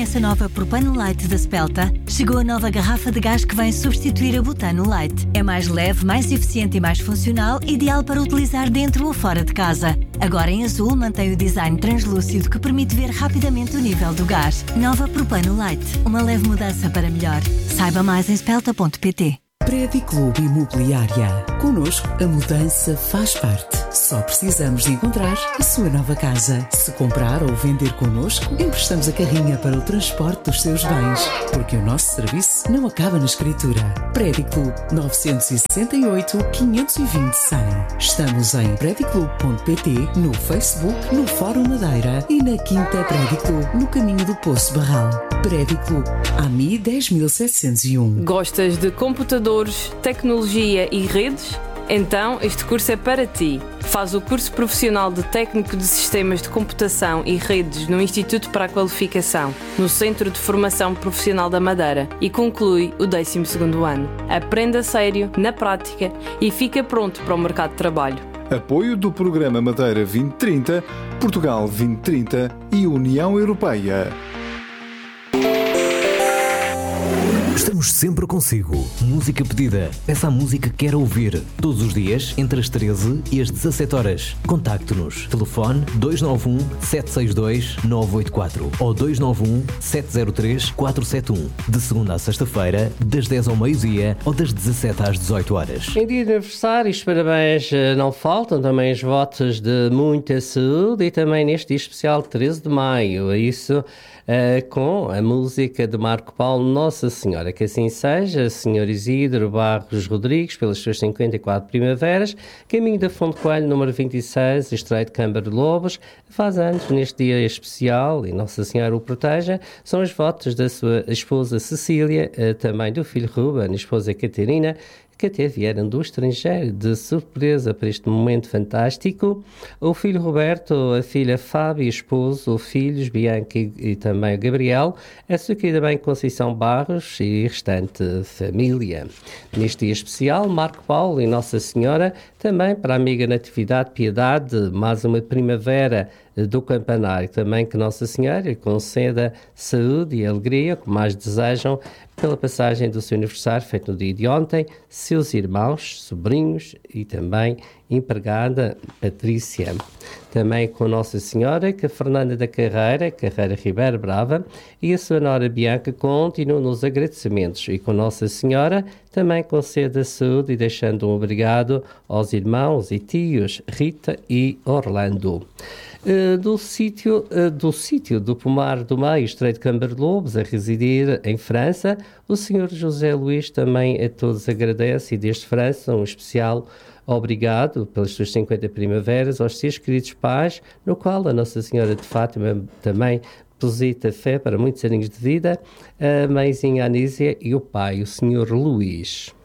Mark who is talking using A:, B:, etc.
A: conhece a nova Propano Light da Spelta? Chegou a nova garrafa de gás que vem substituir a Butano Light. É mais leve, mais eficiente e mais funcional, ideal para utilizar dentro ou fora de casa. Agora em azul mantém o design translúcido que permite ver rapidamente o nível do gás. Nova Propano Light, uma leve mudança para melhor. Saiba mais em spelta.pt.
B: Prédio Clube Imobiliária. Connosco, a mudança faz parte. Só precisamos de encontrar a sua nova casa. Se comprar ou vender connosco, emprestamos a carrinha para o transporte dos seus bens. Porque o nosso serviço não acaba na escritura. Prédio Clube 968 520 100. Estamos em prediclube.pt, no Facebook, no Fórum Madeira e na Quinta Prédio Clube, no caminho do Poço Barral. Prédio Clube, AMI 10701.
C: Gostas de computadores, tecnologia e redes? Então, este curso é para ti. Faz o curso profissional de Técnico de Sistemas de Computação e Redes no Instituto para a Qualificação, no Centro de Formação Profissional da Madeira, e conclui o 12º ano. Aprenda a sério, na prática, e fica pronto para o mercado de trabalho.
D: Apoio do Programa Madeira 2030, Portugal 2030 e União Europeia.
E: Estamos sempre consigo. Música pedida. Peça a música que quer ouvir. Todos os dias, entre as 13 e as 17 horas. Contacte-nos. Telefone 291 762 984 ou 291 703 471. De segunda a sexta-feira, das 10 ao meio-dia ou das 17 às 18 horas.
F: Em dia de aniversário, os parabéns não faltam. Também os votos de muita saúde e também neste dia especial, 13 de maio. É isso. Com a música de Marco Paulo, Nossa Senhora. Que assim seja, Sr. Isidro Barros Rodrigues, pelas suas 54 primaveras, caminho da Fonte Coelho, número 26, Estreito de Câmara de Lobos, faz anos neste dia especial, e Nossa Senhora o proteja. São os votos da sua esposa Cecília, também do filho Ruben, esposa Catarina, que até vieram do estrangeiro de surpresa para este momento fantástico. O filho Roberto, a filha Fábio, esposo, filhos Bianca e também o Gabriel, a sua querida mãe Conceição Barros e restante família. Neste dia especial, Marco Paulo e Nossa Senhora, também para a amiga Natividade Piedade, mais uma primavera do campanário. Também que Nossa Senhora conceda saúde e alegria, como mais desejam, pela passagem do seu aniversário, feito no dia de ontem, seus irmãos, sobrinhos e também empregada Patrícia. Também com Nossa Senhora, que a Fernanda da Carreira Ribeiro Brava, e a sua nora Bianca continuam nos agradecimentos. E com Nossa Senhora também conceda saúde e deixando um obrigado aos irmãos e tios Rita e Orlando. Do sítio do Pomar do Meio, Estreito de Câmara de Lobos, a residir em França, o Sr. José Luís também a todos agradece, e desde França um especial obrigado pelas suas 50 primaveras aos seus queridos pais, no qual a Nossa Senhora de Fátima também deposita fé para muitos aninhos de vida, a mãezinha Anísia e o pai, o Sr. Luís.